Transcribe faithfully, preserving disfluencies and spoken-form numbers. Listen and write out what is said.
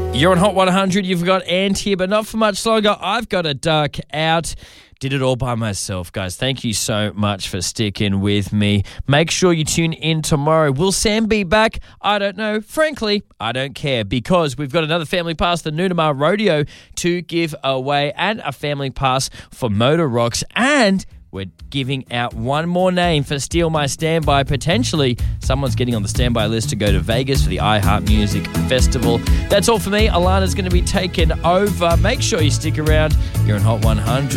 You're on Hot one hundred. You've got Ant here, but not for much longer. I've got to duck out. Did it all by myself, guys. Thank you so much for sticking with me. Make sure you tune in tomorrow. Will Sam be back? I don't know. Frankly, I don't care, because we've got another family pass, the Noonamar Rodeo, to give away, and a family pass for Motor Rocks, and we're giving out one more name for Steal My Standby. Potentially, someone's getting on the standby list to go to Vegas for the iHeart Music Festival. That's all for me. Alana's going to be taken over. Make sure you stick around. You're on Hot one hundred.